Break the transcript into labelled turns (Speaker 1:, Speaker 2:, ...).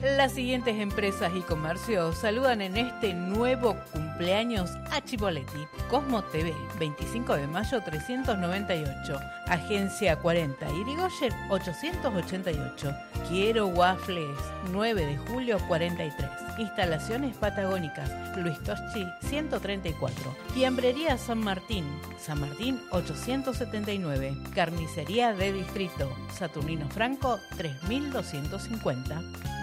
Speaker 1: Las siguientes empresas y comercios saludan en este nuevo cumpleaños a Chipoletti. Cosmo TV, 25 de mayo 398. Agencia 40, Irigoyen 888. Quiero Waffles, 9 de julio 43. Instalaciones Patagónicas, Luis Toschi 134. Fiambrería San Martín 879. Carnicería de Distrito, Saturnino Franco 3250.